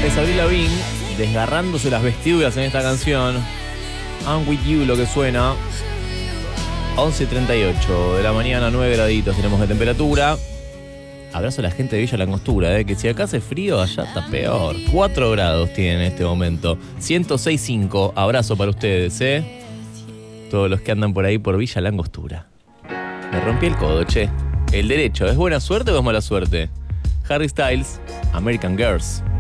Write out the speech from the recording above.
Es Avril Lavigne desgarrándose las vestiduras en esta canción. I'm With You, lo que suena. 11:38 de la mañana, 9 graditos tenemos de temperatura. Abrazo a la gente de Villa Langostura, que si acá hace frío, allá está peor. 4 grados tiene en este momento. 106.5, abrazo para ustedes, todos los que andan por ahí por Villa Langostura. Me rompí el codo, che. El derecho, ¿es buena suerte o es mala suerte? Harry Styles, American Girls.